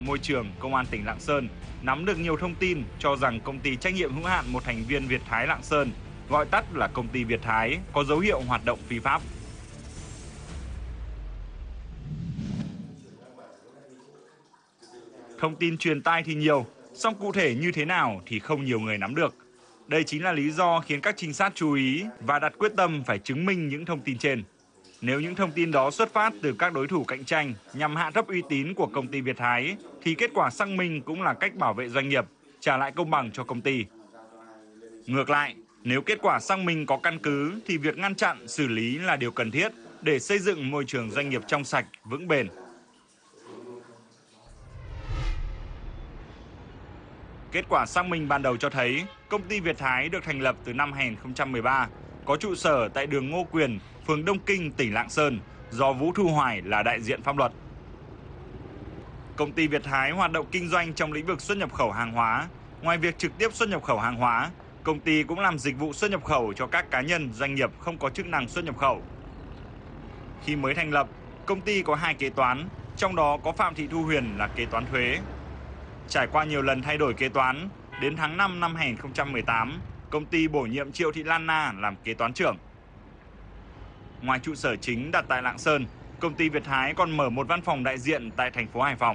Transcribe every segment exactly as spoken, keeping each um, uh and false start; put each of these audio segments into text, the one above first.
Môi trường Công an tỉnh Lạng Sơn nắm được nhiều thông tin cho rằng công ty trách nhiệm hữu hạn một thành viên Việt Thái Lạng Sơn, gọi tắt là công ty Việt Thái, có dấu hiệu hoạt động phi pháp. Thông tin truyền tai thì nhiều, song cụ thể như thế nào thì không nhiều người nắm được. Đây chính là lý do khiến các trinh sát chú ý và đặt quyết tâm phải chứng minh những thông tin trên. Nếu những thông tin đó xuất phát từ các đối thủ cạnh tranh nhằm hạ thấp uy tín của công ty Việt Thái, thì kết quả xác minh cũng là cách bảo vệ doanh nghiệp, trả lại công bằng cho công ty. Ngược lại, nếu kết quả xác minh có căn cứ thì việc ngăn chặn, xử lý là điều cần thiết để xây dựng môi trường doanh nghiệp trong sạch, vững bền. Kết quả xác minh ban đầu cho thấy, công ty Việt Thái được thành lập từ năm hai nghìn không trăm mười ba, có trụ sở tại đường Ngô Quyền, phường Đông Kinh, tỉnh Lạng Sơn, do Vũ Thu Hoài là đại diện pháp luật. Công ty Việt Thái hoạt động kinh doanh trong lĩnh vực xuất nhập khẩu hàng hóa. Ngoài việc trực tiếp xuất nhập khẩu hàng hóa, công ty cũng làm dịch vụ xuất nhập khẩu cho các cá nhân, doanh nghiệp không có chức năng xuất nhập khẩu. Khi mới thành lập, công ty có hai kế toán, trong đó có Phạm Thị Thu Huyền là kế toán thuế. Trải qua nhiều lần thay đổi kế toán, đến tháng năm năm hai nghìn không trăm mười tám, công ty bổ nhiệm Triệu Thị Lan Na làm kế toán trưởng. Ngoài trụ sở chính đặt tại Lạng Sơn, công ty Việt Thái còn mở một văn phòng đại diện tại thành phố Hải Phòng.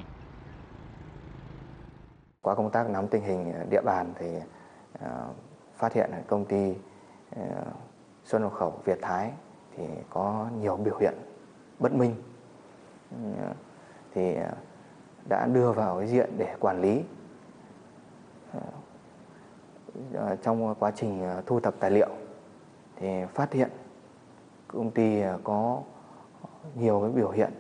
Qua công tác nắm tình hình địa bàn thì uh, phát hiện công ty uh, xuất nhập khẩu Việt Thái thì có nhiều biểu hiện bất minh, uh, thì uh, đã đưa vào cái diện để quản lý. Uh, uh, trong quá trình uh, thu thập tài liệu thì phát hiện công ty uh, có nhiều cái biểu hiện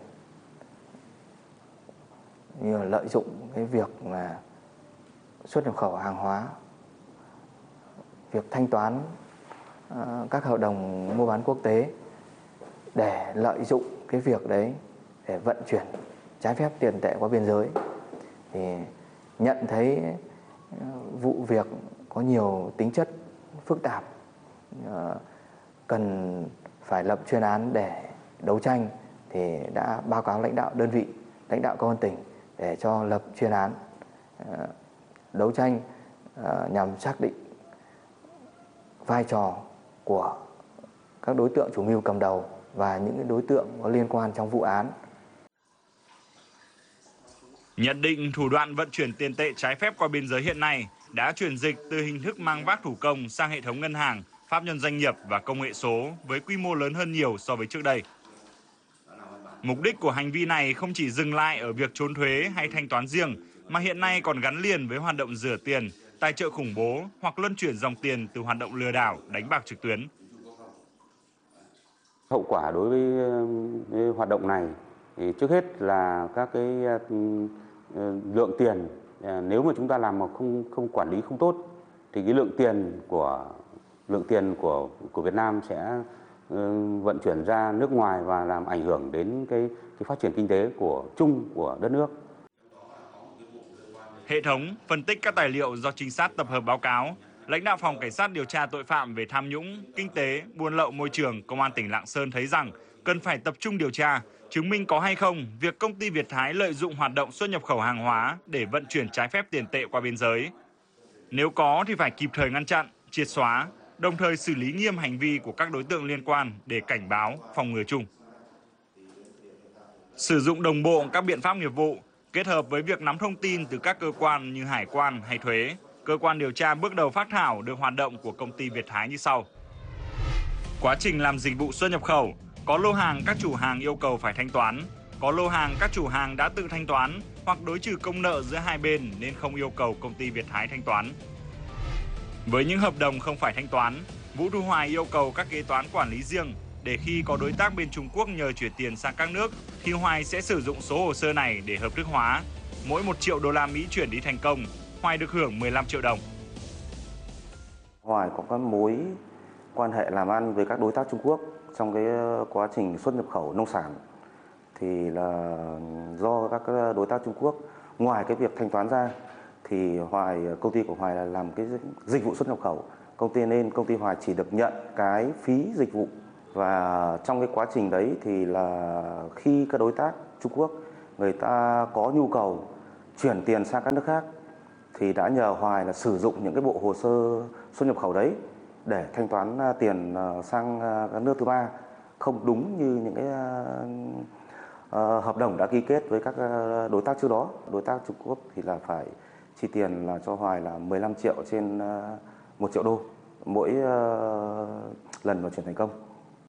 như là lợi dụng cái việc là xuất nhập khẩu hàng hóa, việc thanh toán uh, các hợp đồng mua bán quốc tế để lợi dụng cái việc đấy để vận chuyển trái phép tiền tệ qua biên giới. Thì nhận thấy uh, vụ việc có nhiều tính chất phức tạp, uh, cần phải lập chuyên án để đấu tranh, thì đã báo cáo lãnh đạo đơn vị, lãnh đạo công an tỉnh để cho lập chuyên án uh, đấu tranh uh, nhằm xác định vai trò của các đối tượng chủ mưu cầm đầu và những đối tượng có liên quan trong vụ án. Nhận định thủ đoạn vận chuyển tiền tệ trái phép qua biên giới hiện nay đã chuyển dịch từ hình thức mang vác thủ công sang hệ thống ngân hàng, pháp nhân doanh nghiệp và công nghệ số với quy mô lớn hơn nhiều so với trước đây. Mục đích của hành vi này không chỉ dừng lại ở việc trốn thuế hay thanh toán riêng, mà hiện nay còn gắn liền với hoạt động rửa tiền, tài trợ khủng bố hoặc luân chuyển dòng tiền từ hoạt động lừa đảo, đánh bạc trực tuyến. Hậu quả đối với hoạt động này thì trước hết là các cái lượng tiền, nếu mà chúng ta làm mà không không quản lý không tốt thì cái lượng tiền của lượng tiền của của Việt Nam sẽ vận chuyển ra nước ngoài và làm ảnh hưởng đến cái cái phát triển kinh tế của chung của đất nước. Hệ thống phân tích các tài liệu do trinh sát tập hợp báo cáo, lãnh đạo phòng cảnh sát điều tra tội phạm về tham nhũng, kinh tế, buôn lậu môi trường, công an tỉnh Lạng Sơn thấy rằng cần phải tập trung điều tra, chứng minh có hay không việc công ty Việt Thái lợi dụng hoạt động xuất nhập khẩu hàng hóa để vận chuyển trái phép tiền tệ qua biên giới. Nếu có thì phải kịp thời ngăn chặn, triệt xóa, đồng thời xử lý nghiêm hành vi của các đối tượng liên quan để cảnh báo, phòng ngừa chung. Sử dụng đồng bộ các biện pháp nghiệp vụ, kết hợp với việc nắm thông tin từ các cơ quan như hải quan hay thuế, cơ quan điều tra bước đầu phác thảo được hoạt động của công ty Việt Thái như sau. Quá trình làm dịch vụ xuất nhập khẩu, có lô hàng các chủ hàng yêu cầu phải thanh toán, có lô hàng các chủ hàng đã tự thanh toán hoặc đối trừ công nợ giữa hai bên nên không yêu cầu công ty Việt Thái thanh toán. Với những hợp đồng không phải thanh toán, Vũ Thu Hoài yêu cầu các kế toán quản lý riêng để khi có đối tác bên Trung Quốc nhờ chuyển tiền sang các nước thì Hoài sẽ sử dụng số hồ sơ này để hợp thức hóa. Mỗi một triệu đô la Mỹ chuyển đi thành công, Hoài được hưởng mười lăm triệu đồng. Hoài có các mối quan hệ làm ăn với các đối tác Trung Quốc trong cái quá trình xuất nhập khẩu nông sản, thì là do các đối tác Trung Quốc ngoài cái việc thanh toán ra thì Hoài công ty của Hoài là làm cái dịch vụ xuất nhập khẩu, công ty nên công ty Hoài chỉ được nhận cái phí dịch vụ. Và trong cái quá trình đấy thì là khi các đối tác Trung Quốc người ta có nhu cầu chuyển tiền sang các nước khác thì đã nhờ Hoài là sử dụng những cái bộ hồ sơ xuất nhập khẩu đấy để thanh toán tiền sang các nước thứ ba, không đúng như những cái uh, hợp đồng đã ký kết với các đối tác trước đó. Đối tác Trung Quốc thì là phải chi tiền là cho Hoài là mười lăm triệu trên uh, một triệu đô mỗi uh, lần mà chuyển thành công.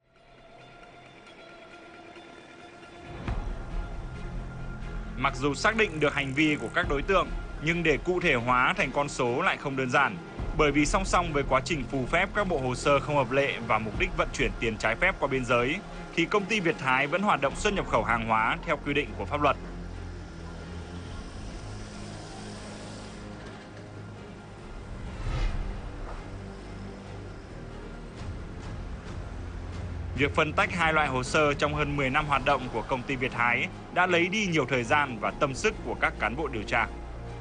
Mặc dù xác định được hành vi của các đối tượng, nhưng để cụ thể hóa thành con số lại không đơn giản. Bởi vì song song với quá trình phù phép các bộ hồ sơ không hợp lệ và mục đích vận chuyển tiền trái phép qua biên giới, thì công ty Việt Thái vẫn hoạt động xuất nhập khẩu hàng hóa theo quy định của pháp luật. Việc phân tách hai loại hồ sơ trong hơn mười năm hoạt động của công ty Việt Thái đã lấy đi nhiều thời gian và tâm sức của các cán bộ điều tra.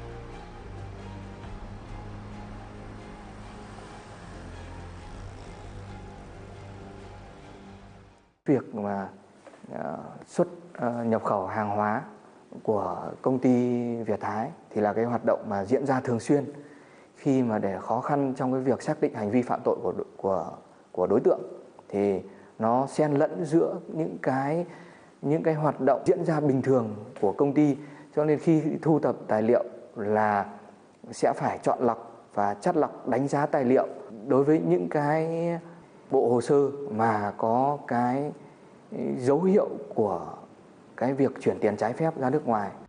Việc mà uh, xuất uh, nhập khẩu hàng hóa của công ty Việt Thái thì là cái hoạt động mà diễn ra thường xuyên, khi mà để khó khăn trong cái việc xác định hành vi phạm tội của của của đối tượng thì nó xen lẫn giữa những cái những cái hoạt động diễn ra bình thường của công ty, cho nên khi thu thập tài liệu là sẽ phải chọn lọc và chắt lọc, đánh giá tài liệu đối với những cái bộ hồ sơ mà có cái dấu hiệu của cái việc chuyển tiền trái phép ra nước ngoài.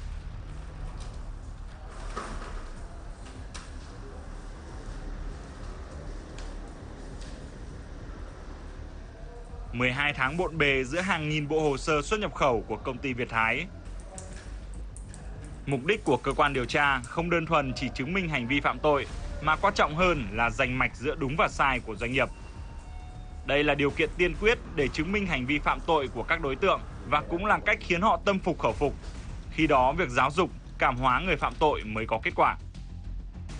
mười hai tháng bộn bề giữa hàng nghìn bộ hồ sơ xuất nhập khẩu của công ty Việt Thái. Mục đích của cơ quan điều tra không đơn thuần chỉ chứng minh hành vi phạm tội, mà quan trọng hơn là rành mạch giữa đúng và sai của doanh nghiệp. Đây là điều kiện tiên quyết để chứng minh hành vi phạm tội của các đối tượng và cũng là cách khiến họ tâm phục khẩu phục. Khi đó, việc giáo dục, cảm hóa người phạm tội mới có kết quả.